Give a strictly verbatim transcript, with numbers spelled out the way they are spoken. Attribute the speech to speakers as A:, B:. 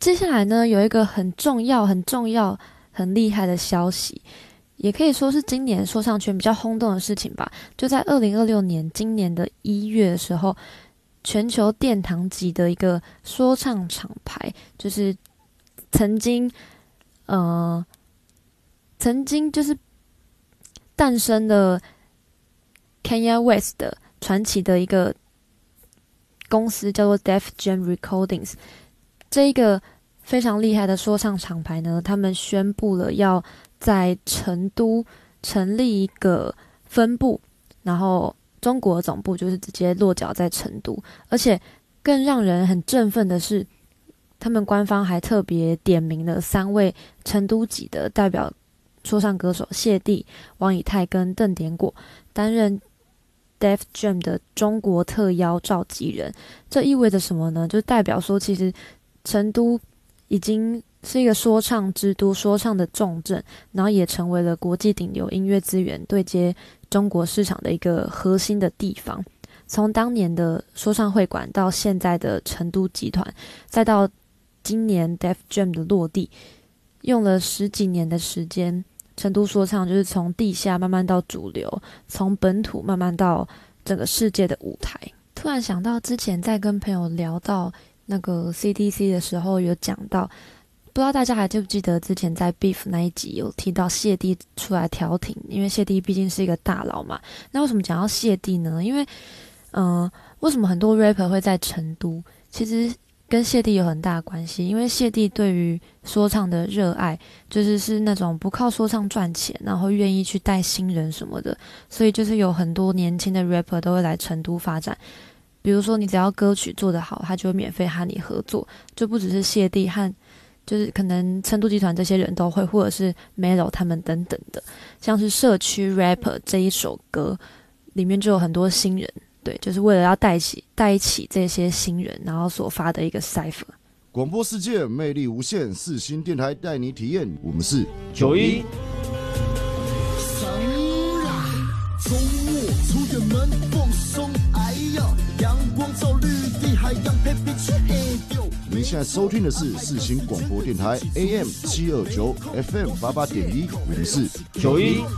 A: 接下来呢，有一个很重要、很重要、很厉害的消息，也可以说是今年说唱圈比较轰动的事情吧。就在二零二六年今年的一月的时候，全球殿堂级的一个说唱厂牌，就是曾经，呃，曾经就是诞生了 Kanye West 的传奇的一个公司，叫做 Def Jam Recordings。这一个非常厉害的说唱厂牌呢，他们宣布了要在成都成立一个分部，然后中国总部就是直接落脚在成都。而且更让人很振奋的是，他们官方还特别点名了三位成都籍的代表说唱歌手谢帝、王以太跟邓典果担任 Def Jam 的中国特邀召集人。这意味着什么呢？就代表说其实成都已经是一个说唱之都，说唱的重镇，然后也成为了国际顶流音乐资源对接中国市场的一个核心的地方。从当年的说唱会馆到现在的成都集团，再到今年 Def Jam 的落地，用了十几年的时间，成都说唱就是从地下慢慢到主流，从本土慢慢到整个世界的舞台。突然想到之前在跟朋友聊到那个 C D C 的时候，有讲到，不知道大家还记不记得之前在 Beef 那一集有提到谢帝出来调停，因为谢帝毕竟是一个大佬嘛。那为什么讲到谢帝呢？因为嗯、呃，为什么很多 rapper 会在成都？其实跟谢帝有很大的关系，因为谢帝对于说唱的热爱，就是是那种不靠说唱赚钱，然后愿意去带新人什么的，所以就是有很多年轻的 rapper 都会来成都发展。比如说你只要歌曲做得好，他就会免费和你合作，就不只是谢帝和就是可能成都集团这些人都会，或者是 Melo 他们等等的。像是社区 rapper 这一首歌里面就有很多新人，对，就是为了要带起带起这些新人，然后所发的一个 cipher。
B: 广播世界魅力无限，四星电台带你体验。我们是
C: 九一。
D: 从我出远门放松，哎呀，阳光照绿地，海洋陪你去黑丢。
B: 您现在收听的是四星广播电台 A M 七二九 F M 八八点一，我们是
C: 九一。